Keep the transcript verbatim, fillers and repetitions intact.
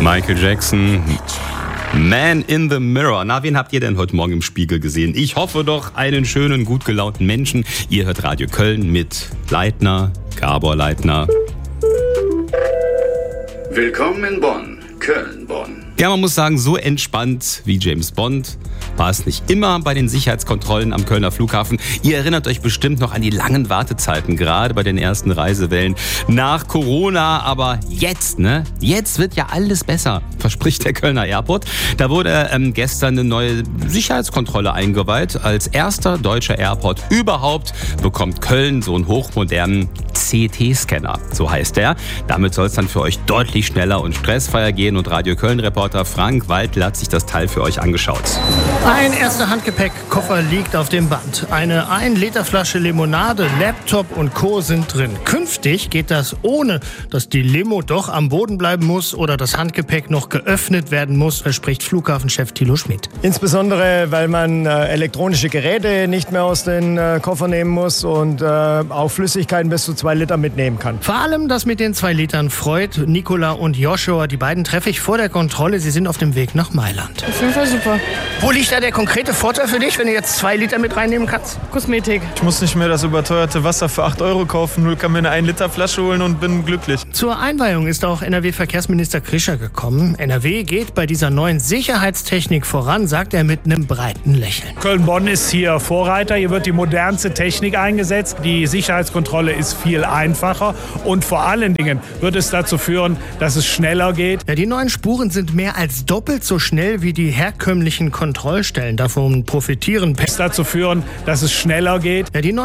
Michael Jackson, Man in the Mirror. Na, wen habt ihr denn heute Morgen im Spiegel gesehen? Ich hoffe doch einen schönen, gut gelaunten Menschen. Ihr hört Radio Köln mit Leitner, Gabor Leitner. Willkommen in Bonn, Köln-Bonn. Ja, man muss sagen, so entspannt wie James Bond war es nicht immer bei den Sicherheitskontrollen am Kölner Flughafen. Ihr erinnert euch bestimmt noch an die langen Wartezeiten, gerade bei den ersten Reisewellen nach Corona. Aber jetzt, ne? Jetzt wird ja alles besser, verspricht der Kölner Airport. Da wurde ähm, gestern eine neue Sicherheitskontrolle eingeweiht. Als erster deutscher Airport überhaupt bekommt Köln so einen hochmodernen C T-Scanner, so heißt der. Damit soll es dann für euch deutlich schneller und stressfreier gehen. Und Radio Köln-Reporter Frank Waldl hat sich das Teil für euch angeschaut. Ein erster Handgepäckkoffer liegt auf dem Band. Eine ein Liter Flasche Limonade, Laptop und Co. sind drin. Künftig geht das ohne, dass die Limo doch am Boden bleiben muss oder das Handgepäck noch geöffnet werden muss, verspricht Flughafenchef Thilo Schmidt. Insbesondere, weil man äh, elektronische Geräte nicht mehr aus den äh, Koffer nehmen muss und äh, auch Flüssigkeiten bis zu zwei Liter mitnehmen kann. Vor allem das mit den zwei Litern freut Nicola und Joshua. Die beiden treffe ich vor der Kontrolle. Sie sind auf dem Weg nach Mailand. Auf jeden Fall super. Wo liegt da der konkrete Vorteil für dich, wenn du jetzt zwei Liter mit reinnehmen kannst? Kosmetik. Ich muss nicht mehr das überteuerte Wasser für acht Euro kaufen, nur kann mir eine ein Liter Flasche holen und bin glücklich. Zur Einweihung ist auch N R W-Verkehrsminister Krischer gekommen. N R W geht bei dieser neuen Sicherheitstechnik voran, sagt er mit einem breiten Lächeln. Köln-Bonn ist hier Vorreiter. Hier wird die modernste Technik eingesetzt. Die Sicherheitskontrolle ist viel einfacher und vor allen Dingen wird es dazu führen, dass es schneller geht. Ja, die neuen Spuren sind mehr als doppelt so schnell wie die herkömmlichen Kontrollstellen. Davon profitieren. Es dazu führen, dass es schneller geht. Ja, die